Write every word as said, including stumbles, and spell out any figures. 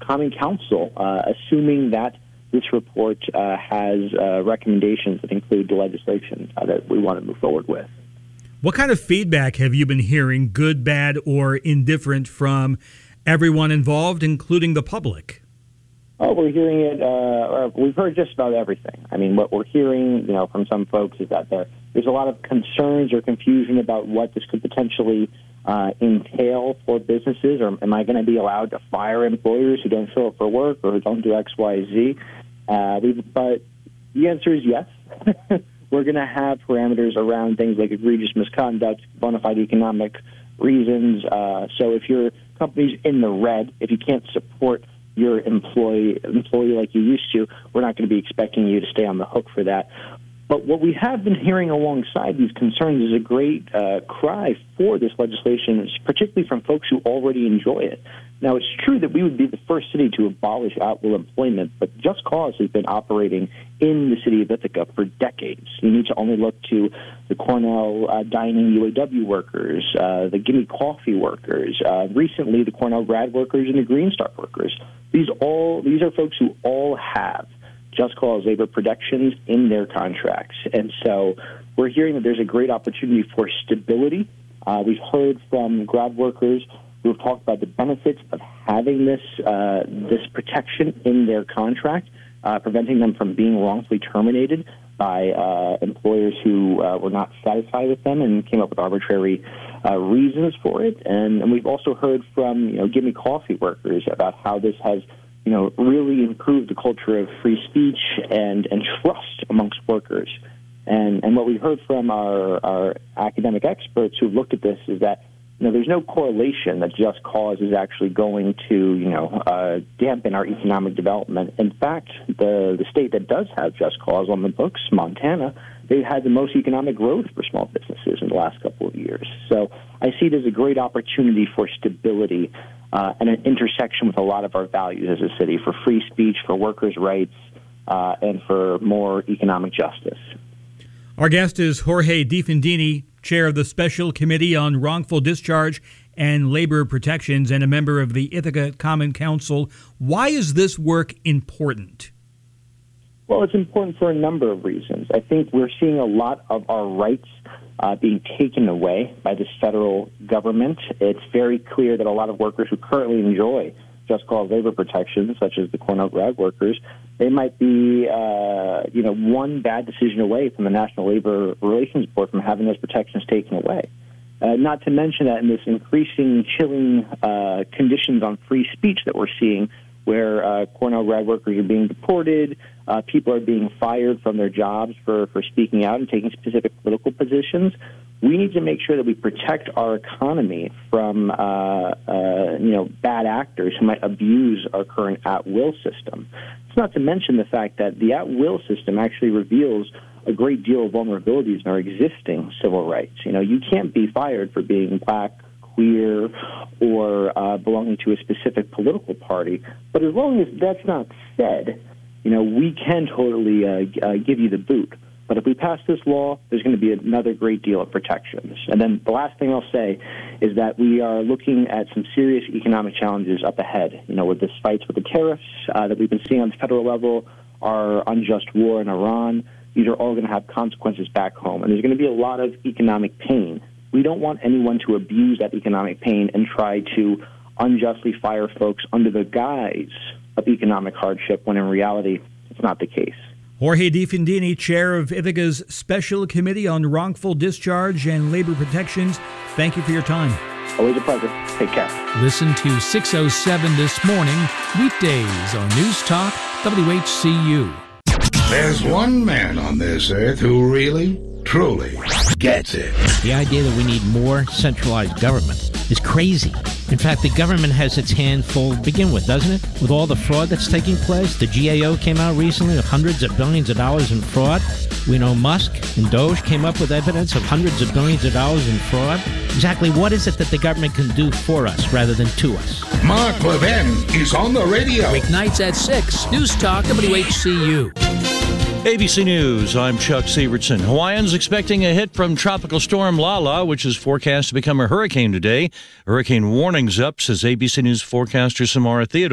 Common Council, uh, assuming that this report uh, has uh, recommendations that include the legislation uh, that we want to move forward with. What kind of feedback have you been hearing, good, bad, or indifferent, from everyone involved, including the public? Oh, we're hearing it. Uh, we've heard just about everything. I mean, what we're hearing, you know, from some folks is that there, there's a lot of concerns or confusion about what this could potentially uh, entail for businesses. Or am I going to be allowed to fire employers who don't show up for work or who don't do X, Y, Z? Uh, but the answer is yes. We're going to have parameters around things like egregious misconduct, bona fide economic reasons. Uh, so if your company's in the red, if you can't support your employee employee like you used to, we're not going to be expecting you to stay on the hook for that. But what we have been hearing alongside these concerns is a great uh, cry for this legislation, particularly from folks who already enjoy it. Now, it's true that we would be the first city to abolish at-will employment, but Just Cause has been operating in the city of Ithaca for decades. You need to only look to the Cornell uh, Dining U A W workers, uh, the Gimme Coffee workers, uh, recently the Cornell grad workers and the Green Star workers. These all these are folks who all have Just Cause labor protections in their contracts. And so we're hearing that there's a great opportunity for stability. Uh, we've heard from grad workers who have talked about the benefits of having this uh, this protection in their contract, uh, preventing them from being wrongfully terminated by uh, employers who uh, were not satisfied with them and came up with arbitrary uh, reasons for it. And, and we've also heard from, you know, Gimme Coffee workers about how this has, you know, really improved the culture of free speech and, and trust amongst workers. And, and what we've heard from our, our academic experts who've looked at this is that, you know, there's no correlation that Just Cause is actually going to, you know, uh, dampen our economic development. In fact, the, the state that does have Just Cause on the books, Montana, they've had the most economic growth for small businesses in the last couple of years. So I see it as a great opportunity for stability uh, and an intersection with a lot of our values as a city for free speech, for workers' rights, uh, and for more economic justice. Our guest is Jorge DeFendini, chair of the Special Committee on Wrongful Discharge and Labor Protections and a member of the Ithaca Common Council. Why is this work important? Well, it's important for a number of reasons. I think we're seeing a lot of our rights uh, being taken away by this federal government. It's very clear that a lot of workers who currently enjoy Just Cause labor protections, such as the Cornell grad workers, they might be, uh, you know, one bad decision away from the National Labor Relations Board from having those protections taken away. Uh, not to mention that in this increasing chilling uh, conditions on free speech that we're seeing, where uh, Cornell grad workers are being deported, uh, people are being fired from their jobs for, for speaking out and taking specific political positions, we need to make sure that we protect our economy from, uh, uh, you know, bad actors who might abuse our current at-will system. It's not to mention the fact that the at-will system actually reveals a great deal of vulnerabilities in our existing civil rights. You know, you can't be fired for being black, queer, or uh, belonging to a specific political party. But as long as that's not said, you know, we can totally uh, uh, give you the boot. But if we pass this law, there's going to be another great deal of protections. And then the last thing I'll say is that we are looking at some serious economic challenges up ahead. You know, with this fights with the tariffs uh, that we've been seeing on the federal level, our unjust war in Iran, these are all going to have consequences back home. And there's going to be a lot of economic pain. We don't want anyone to abuse that economic pain and try to unjustly fire folks under the guise of economic hardship when in reality it's not the case. Jorge DeFendini, chair of Ithaca's Special Committee on Wrongful Discharge and Labor Protections, thank you for your time. Always a pleasure. Take care. Listen to six oh seven This Morning, weekdays on News Talk W H C U. There's one man on this earth who really, truly gets it. The idea that we need more centralized government is crazy. In fact, the government has its hand full to begin with, doesn't it? With all the fraud that's taking place. The G A O came out recently with hundreds of billions of dollars in fraud. We know Musk and Doge came up with evidence of hundreds of billions of dollars in fraud. Exactly what is it that the government can do for us rather than to us? Mark Levin is on the radio. Weeknights at six, News Talk W H C U. A B C News, I'm Chuck Severson. Hawaiians expecting a hit from Tropical Storm Lala, which is forecast to become a hurricane today. Hurricane warnings up, says A B C News forecaster Samara Theodore.